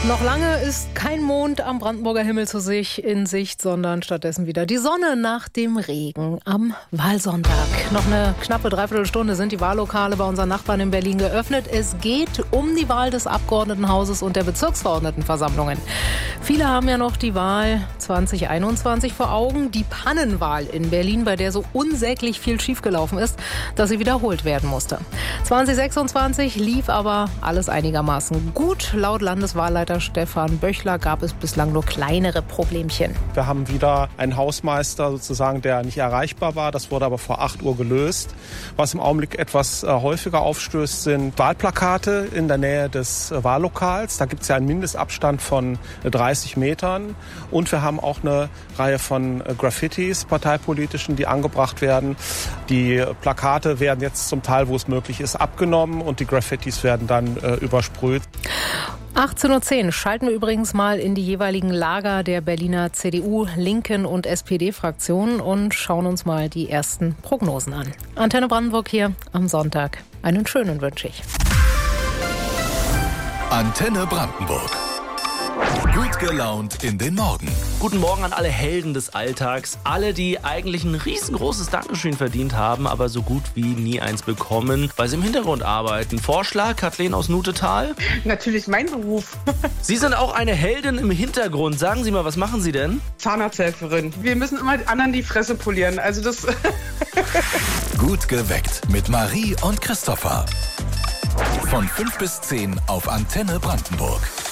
Noch lange ist kein Mond am Brandenburger Himmel in Sicht, sondern stattdessen wieder die Sonne nach dem Regen am Wahlsonntag. Noch eine knappe Dreiviertelstunde sind die Wahllokale bei unseren Nachbarn in Berlin geöffnet. Es geht um die Wahl des Abgeordnetenhauses und der Bezirksverordnetenversammlungen. Viele haben ja noch die Wahl 2021 vor Augen, die Pannenwahl in Berlin, bei der so unsäglich viel schiefgelaufen ist, dass sie wiederholt werden musste. 2026 lief aber alles einigermaßen gut. Laut Landeswahlleiter Stefan Böchler gab es bislang nur kleinere Problemchen. Wir haben wieder einen Hausmeister sozusagen, der nicht erreichbar war. Das wurde aber vor 8 Uhr gelöst. Was im Augenblick etwas häufiger aufstößt, sind Wahlplakate in der Nähe des Wahllokals. Da gibt es ja einen Mindestabstand von 30 Metern. Und wir haben auch eine Reihe von Graffitis, parteipolitischen, die angebracht werden. Die Plakate werden jetzt zum Teil, wo es möglich ist, abgenommen und die Graffitis werden dann übersprüht. 18.10 Uhr schalten wir übrigens mal in die jeweiligen Lager der Berliner CDU, Linken und SPD-Fraktionen und schauen uns mal die ersten Prognosen an. Antenne Brandenburg hier am Sonntag. Einen schönen wünsche ich. Antenne Brandenburg. Gut gelaunt in den Morgen. Guten Morgen an alle Helden des Alltags. Alle, die eigentlich ein riesengroßes Dankeschön verdient haben, aber so gut wie nie eins bekommen, weil sie im Hintergrund arbeiten. Vorschlag, Kathleen aus Nutetal? Natürlich mein Beruf. Sie sind auch eine Heldin im Hintergrund. Sagen Sie mal, was machen Sie denn? Zahnarzthelferin. Wir müssen immer anderen die Fresse polieren. Also das. Gut geweckt mit Marie und Christopher. Von 5 bis 10 auf Antenne Brandenburg.